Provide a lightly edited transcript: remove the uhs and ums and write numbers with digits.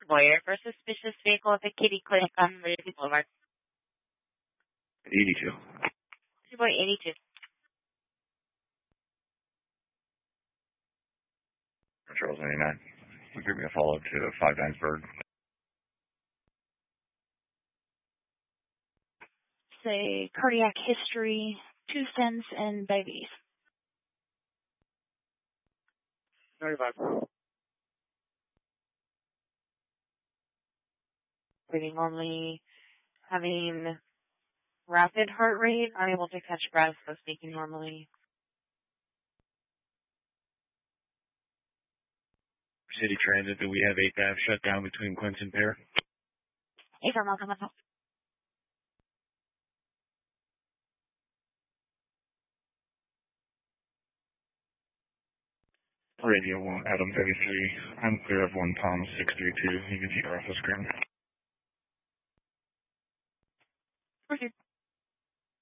Boyer for suspicious vehicle at the Kitty Clinic on Liberty Boulevard. 82. Boy 82. Charles 99. Give me a follow-up to 5 Dinesburg. Say cardiac history, 2 stents, and diabetes. 95. Breathing normally, having rapid heart rate, unable to catch breath, so speaking normally. City Transit, do we have 8th Ave shut down between Quince and Pear? 8 for welcome. Radio 1, Adam 33. I'm clear of 1 Tom 632. You can see our office screen. Proceed.